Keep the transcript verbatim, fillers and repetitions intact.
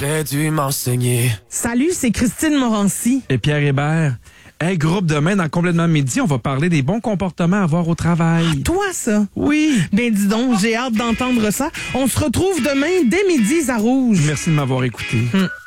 T'aurais dû m'enseigner. Salut, c'est Christine Morancy. Et Pierre Hébert. Hey, groupe, demain, dans Complètement Midi, on va parler des bons comportements à avoir au travail. Ah, toi, ça? Oui. Ben, dis donc, j'ai hâte d'entendre ça. On se retrouve demain dès midi à Rouge. Merci de m'avoir écouté. Hum.